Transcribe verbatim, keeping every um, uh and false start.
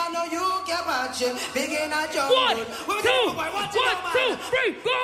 know you can watch it. Begin a jump. One, two, one, two, three, go.